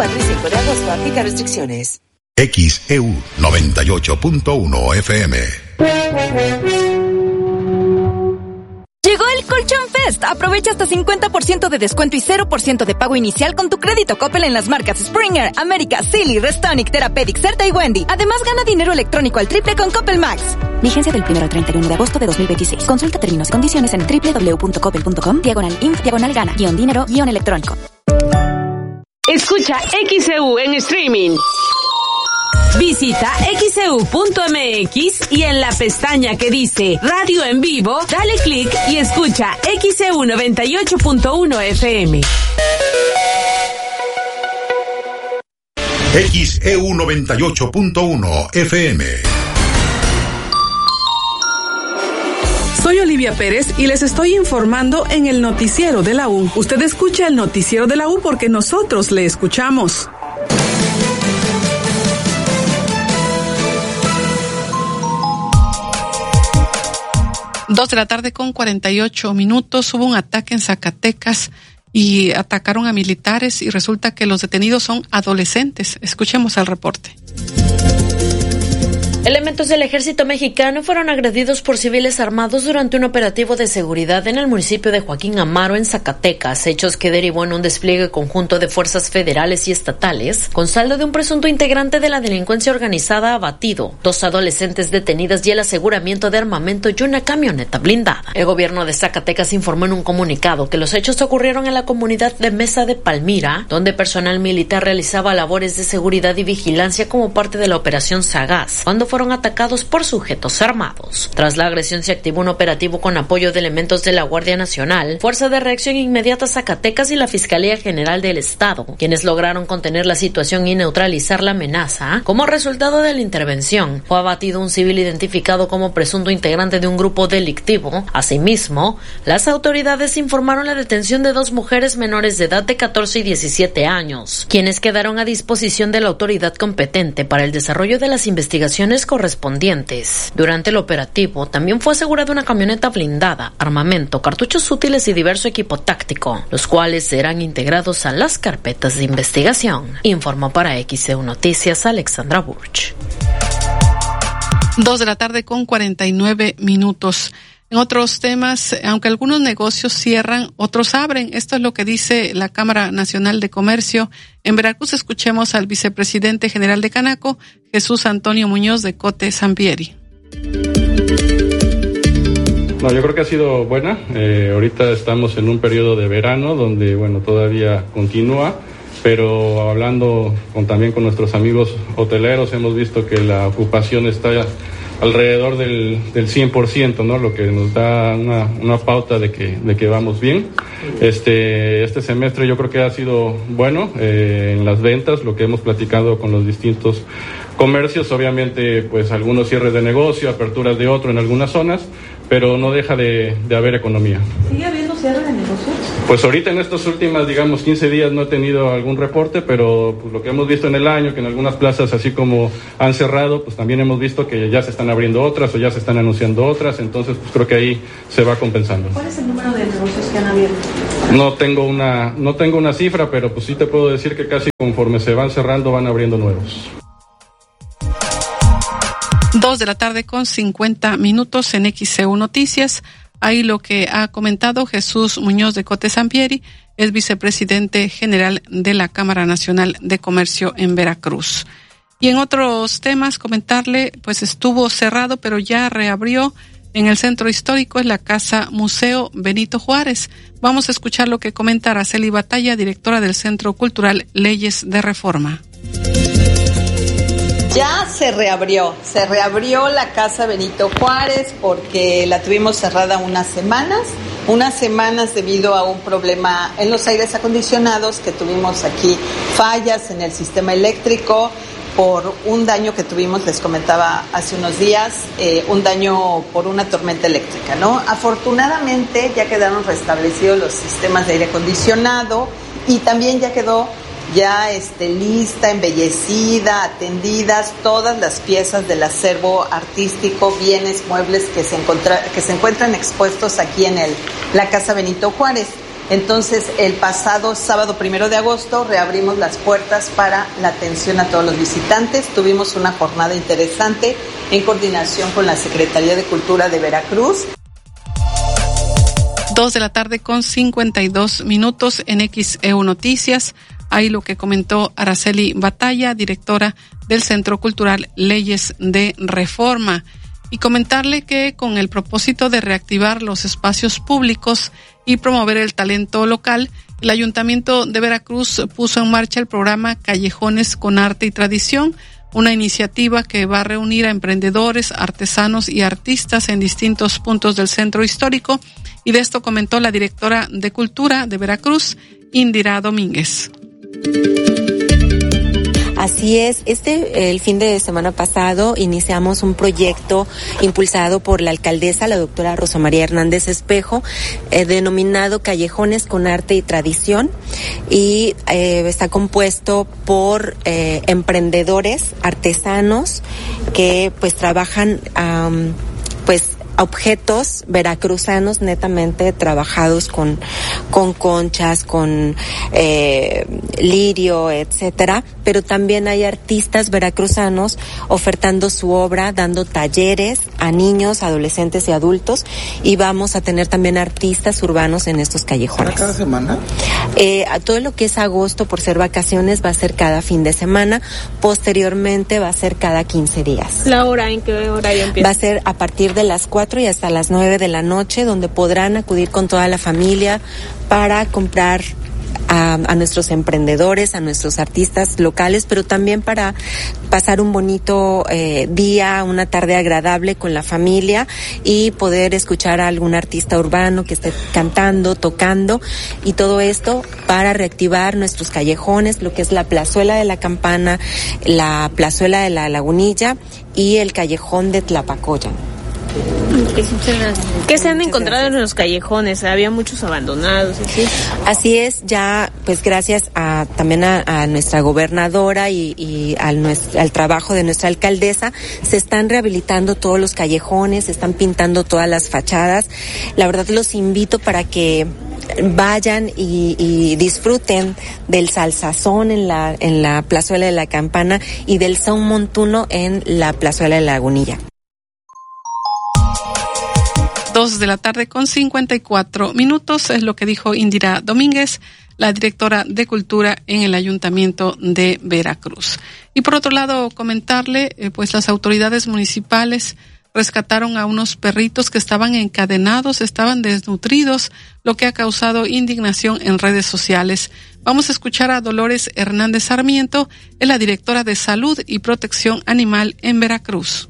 4 y 5 de agosto. Aplica restricciones. XEU 98.1 FM. Llegó el Colchón Fest. Aprovecha hasta 50% de descuento y 0% de pago inicial con tu crédito Coppel en las marcas Springer, América, Silly, Restonic, Therapeutic, Certa y Wendy. Además, gana dinero electrónico al triple con Coppel Max. Vigencia del 1 al 31 de agosto de 2026. Consulta términos y condiciones en www.coppel.com/inf/gana-dinero-electrónico. Escucha XEU en streaming. Visita xeu.mx y en la pestaña que dice Radio en Vivo, dale clic y escucha XEU 98.1 FM. XEU 98.1 FM. Soy Olivia Pérez y les estoy informando en el Noticiero de la U. Usted escucha el Noticiero de la U porque nosotros le escuchamos. Dos de la tarde con 48 minutos. Hubo un ataque en Zacatecas y atacaron a militares y resulta que los detenidos son adolescentes. Escuchemos el reporte. Elementos del ejército mexicano fueron agredidos por civiles armados durante un operativo de seguridad en el municipio de Joaquín Amaro, en Zacatecas, hechos que derivó en un despliegue conjunto de fuerzas federales y estatales, con saldo de un presunto integrante de la delincuencia organizada abatido, 2 adolescentes detenidas y el aseguramiento de armamento y una camioneta blindada. El gobierno de Zacatecas informó en un comunicado que los hechos ocurrieron en la comunidad de Mesa de Palmira, donde personal militar realizaba labores de seguridad y vigilancia como parte de la operación Sagaz, cuando fueron atacados por sujetos armados. Tras la agresión se activó un operativo con apoyo de elementos de la Guardia Nacional, Fuerza de Reacción Inmediata Zacatecas y la Fiscalía General del Estado, quienes lograron contener la situación y neutralizar la amenaza. Como resultado de la intervención, fue abatido un civil identificado como presunto integrante de un grupo delictivo. Asimismo, las autoridades informaron la detención de 2 mujeres menores de edad de 14 y 17 años, quienes quedaron a disposición de la autoridad competente para el desarrollo de las investigaciones correspondientes. Durante el operativo también fue asegurada una camioneta blindada, armamento, cartuchos útiles y diverso equipo táctico, los cuales serán integrados a las carpetas de investigación. Informó para XEU Noticias Alexandra Burch. 2 de la tarde con 49 minutos. En otros temas, aunque algunos negocios cierran, otros abren. Esto es lo que dice la Cámara Nacional de Comercio. En Veracruz escuchemos al vicepresidente general de Canaco, Jesús Antonio Muñoz de Cote Sampieri. No, yo creo que ha sido buena. Ahorita estamos en un periodo de verano donde, todavía continúa, pero hablando también con nuestros amigos hoteleros, hemos visto que la ocupación está alrededor del 100%, ¿no? Lo que nos da una pauta de que vamos bien. Este semestre yo creo que ha sido bueno en las ventas, lo que hemos platicado con los distintos comercios, obviamente pues algunos cierres de negocio, aperturas de otro en algunas zonas, pero no deja de haber economía. ¿Sigue habiendo cierre de negocios? Pues ahorita en estos últimos, 15 días no he tenido algún reporte, pero pues lo que hemos visto en el año, que en algunas plazas así como han cerrado, pues también hemos visto que ya se están abriendo otras o ya se están anunciando otras, entonces pues creo que ahí se va compensando. ¿Cuál es el número de negocios que han abierto? No tengo una cifra, pero pues sí te puedo decir que casi conforme se van cerrando van abriendo nuevos. 2 de la tarde con 50 minutos en XEU Noticias. Ahí lo que ha comentado Jesús Muñoz de Cote Sampieri, es vicepresidente general de la Cámara Nacional de Comercio en Veracruz. Y en otros temas, comentarle, pues estuvo cerrado, pero ya reabrió en el centro histórico, es la Casa Museo Benito Juárez. Vamos a escuchar lo que comenta Araceli Batalla, directora del Centro Cultural Leyes de Reforma. Ya se reabrió la Casa Benito Juárez porque la tuvimos cerrada unas semanas debido a un problema en los aires acondicionados que tuvimos aquí, fallas en el sistema eléctrico por un daño que tuvimos, les comentaba hace unos días, un daño por una tormenta eléctrica, ¿no? Afortunadamente ya quedaron restablecidos los sistemas de aire acondicionado y también ya quedó lista, embellecida, atendidas todas las piezas del acervo artístico, bienes muebles que se encuentran expuestos aquí en la Casa Benito Juárez. Entonces, el pasado sábado 1 de agosto reabrimos las puertas para la atención a todos los visitantes. Tuvimos una jornada interesante en coordinación con la Secretaría de Cultura de Veracruz. 2:52 p.m. en XEU Noticias. Ahí lo que comentó Araceli Batalla, directora del Centro Cultural Leyes de Reforma. Y comentarle que con el propósito de reactivar los espacios públicos y promover el talento local, el Ayuntamiento de Veracruz puso en marcha el programa Callejones con Arte y Tradición, una iniciativa que va a reunir a emprendedores, artesanos y artistas en distintos puntos del centro histórico. Y de esto comentó la directora de Cultura de Veracruz, Indira Domínguez. Así es, el fin de semana pasado iniciamos un proyecto impulsado por la alcaldesa, la doctora Rosa María Hernández Espejo, denominado Callejones con Arte y Tradición, y está compuesto por emprendedores, artesanos que pues trabajan objetos veracruzanos netamente trabajados con conchas, con lirio, etcétera, pero también hay artistas veracruzanos ofertando su obra, dando talleres a niños, adolescentes y adultos, y vamos a tener también artistas urbanos en estos callejones. ¿Cada semana? Todo lo que es agosto, por ser vacaciones, va a ser cada fin de semana. Posteriormente va a ser cada 15 días. ¿La hora en qué horario empieza? Va a ser a partir de las 4 y hasta las 9 de la noche, donde podrán acudir con toda la familia para comprar a nuestros emprendedores, a nuestros artistas locales, pero también para pasar un bonito día, una tarde agradable con la familia y poder escuchar a algún artista urbano que esté cantando, tocando, y todo esto para reactivar nuestros callejones, lo que es la Plazuela de la Campana, la Plazuela de la Lagunilla y el Callejón de Tlapacoyan. ¿Qué se han encontrado en los callejones? Había muchos abandonados, ¿sí? Así es, ya pues gracias también a nuestra gobernadora y al trabajo de nuestra alcaldesa, se están rehabilitando todos los callejones, se están pintando todas las fachadas. La verdad los invito para que vayan y disfruten del salsazón en la Plazuela de la Campana y del son montuno en la Plazuela de la Lagunilla. 2:54 p.m. es lo que dijo Indira Domínguez, la directora de Cultura en el Ayuntamiento de Veracruz. Y por otro lado, comentarle, pues las autoridades municipales rescataron a unos perritos que estaban encadenados, estaban desnutridos, lo que ha causado indignación en redes sociales. Vamos a escuchar a Dolores Hernández Sarmiento, es la directora de Salud y Protección Animal en Veracruz.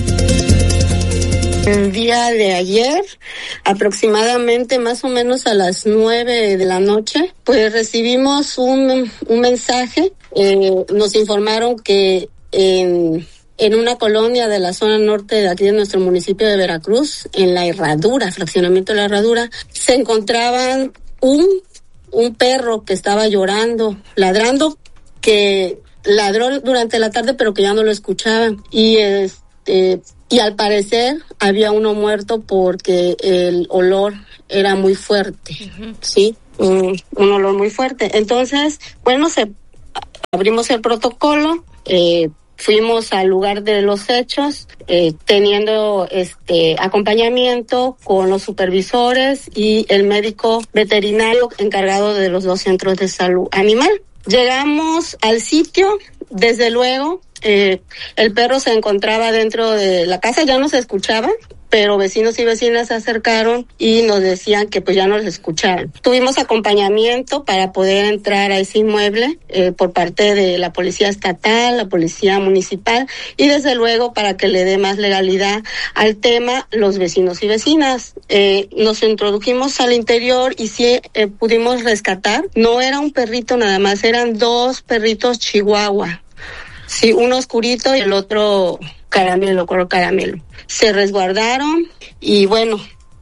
El día de ayer, aproximadamente más o menos a las 9 de la noche, pues recibimos un mensaje. Nos informaron que en una colonia de la zona norte de aquí de nuestro municipio de Veracruz, en la Herradura, fraccionamiento de la Herradura, se encontraban un perro que estaba llorando, ladrando, que ladró durante la tarde pero que ya no lo escuchaban. Y al parecer había uno muerto porque el olor era muy fuerte, ¿sí? Un olor muy fuerte. Entonces, bueno, abrimos el protocolo, fuimos al lugar de los hechos, teniendo acompañamiento con los supervisores y el médico veterinario encargado de los 2 centros de salud animal. Llegamos al sitio, desde luego. El perro se encontraba dentro de la casa, ya no se escuchaba, pero vecinos y vecinas se acercaron y nos decían que pues ya no les escuchaban. Tuvimos acompañamiento para poder entrar a ese inmueble por parte de la policía estatal, la policía municipal y desde luego para que le dé más legalidad al tema los vecinos y vecinas. Nos introdujimos al interior y sí pudimos rescatar. No era un perrito nada más, eran 2 perritos chihuahua. Sí, uno oscurito y el otro caramelo, color caramelo. Se resguardaron y bueno,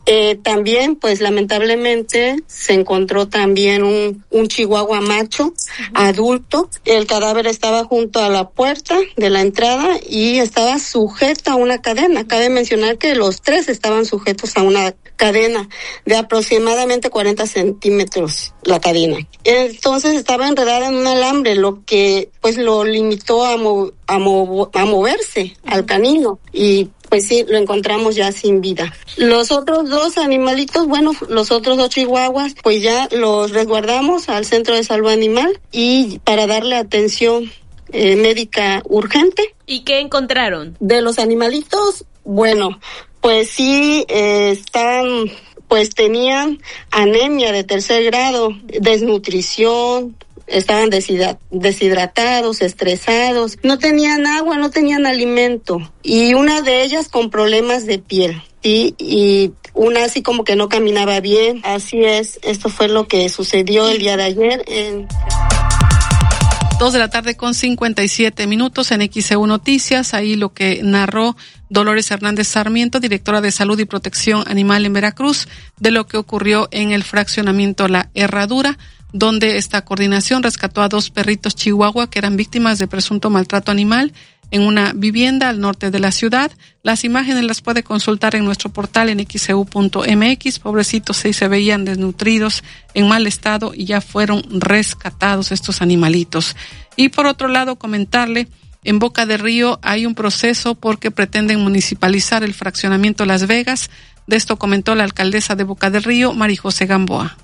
También, pues lamentablemente, se encontró también un chihuahua macho adulto. El cadáver estaba junto a la puerta de la entrada y estaba sujeto a una cadena. Cabe mencionar que los tres estaban sujetos a una cadena de aproximadamente 40 centímetros la cadena. Entonces estaba enredada en un alambre, lo que pues lo limitó a moverse al canino, y pues sí, lo encontramos ya sin vida. Los otros dos animalitos, los otros dos chihuahuas, pues ya los resguardamos al centro de salud animal y para darle atención médica urgente. ¿Y qué encontraron? De los animalitos, pues sí, tenían anemia de 3er grado, desnutrición, estaban deshidratados, estresados, no tenían agua, no tenían alimento, y una de ellas con problemas de piel, ¿sí? Y una así como que no caminaba bien. Así es, esto fue lo que sucedió el día de ayer en 2:57 p.m. en XEU Noticias. Ahí lo que narró Dolores Hernández Sarmiento, directora de Salud y Protección Animal en Veracruz, de lo que ocurrió en el fraccionamiento La Herradura, donde esta coordinación rescató a 2 perritos chihuahua que eran víctimas de presunto maltrato animal en una vivienda al norte de la ciudad. Las imágenes las puede consultar en nuestro portal en xeu.mx. Pobrecitos, se veían desnutridos, en mal estado, y ya fueron rescatados estos animalitos. Y por otro lado, comentarle, en Boca del Río hay un proceso porque pretenden municipalizar el fraccionamiento Las Vegas. De esto comentó la alcaldesa de Boca del Río, María José Gamboa.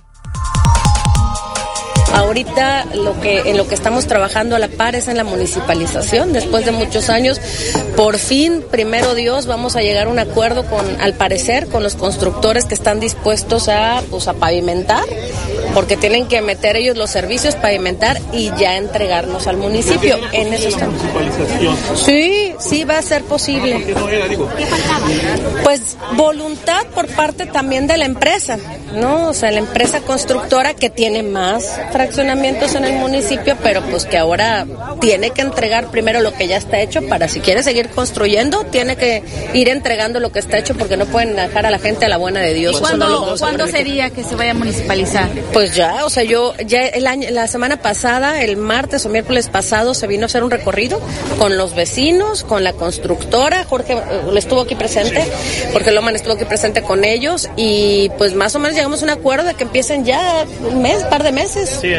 Ahorita en lo que estamos trabajando a la par es en la municipalización. Después de muchos años, por fin, primero Dios, vamos a llegar a un acuerdo al parecer, con los constructores que están dispuestos a pavimentar, porque tienen que meter ellos los servicios, pavimentar y ya entregarnos al municipio. En eso estamos. Sí, va a ser posible. ¿Qué faltaba? Pues voluntad por parte también de la empresa, ¿no? O sea, la empresa constructora que tiene más fraccionamientos en el municipio, pero pues que ahora tiene que entregar primero lo que ya está hecho, para si quiere seguir construyendo, tiene que ir entregando lo que está hecho, porque no pueden dejar a la gente a la buena de Dios. ¿Cuándo sería que se vaya a municipalizar? Pues ya, o sea, la semana pasada, el martes o miércoles pasado, se vino a hacer un recorrido con los vecinos, con la constructora. Jorge estuvo aquí presente, Jorge Loman estuvo aquí presente con ellos, y pues más o menos llegamos a un acuerdo de que empiecen ya un par de meses. Sí.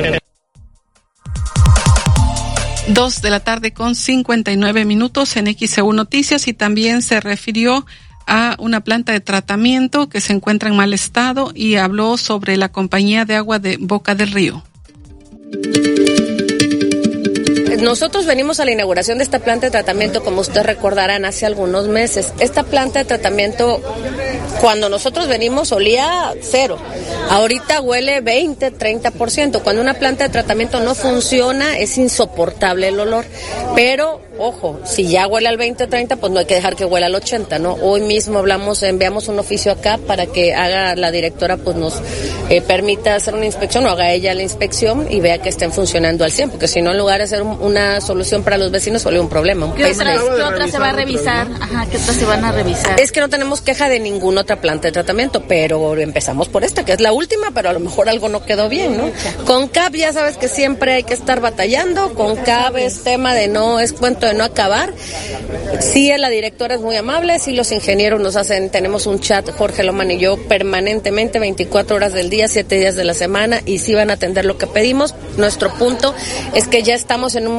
2:59 p.m. en XEU Noticias. Y también se refirió a una planta de tratamiento que se encuentra en mal estado y habló sobre la compañía de agua de Boca del Río. Nosotros venimos a la inauguración de esta planta de tratamiento, como ustedes recordarán, hace algunos meses. Esta planta de tratamiento, cuando nosotros venimos, olía 0. Ahorita huele 20, 30%. Cuando una planta de tratamiento no funciona, es insoportable el olor. Pero, ojo, si ya huele al 20, 30, pues no hay que dejar que huela al 80, ¿no? Hoy mismo enviamos un oficio acá para que haga la directora, pues nos permita hacer una inspección, o haga ella la inspección y vea que estén funcionando al 100, porque si no, en lugar de ser una solución para los vecinos, solo un problema. ¿Qué otras se va a revisar? ¿Qué otras se van a revisar? Es que no tenemos queja de ninguna otra planta de tratamiento, pero empezamos por esta, que es la última, pero a lo mejor algo no quedó bien, ¿no? Con CAP ya sabes que siempre hay que estar batallando. Con CAP es tema de es cuento de no acabar. Sí, la directora es muy amable, sí, los ingenieros tenemos un chat, Jorge Loman y yo, permanentemente, 24 horas del día, 7 días de la semana, y sí van a atender lo que pedimos. Nuestro punto es que ya estamos en un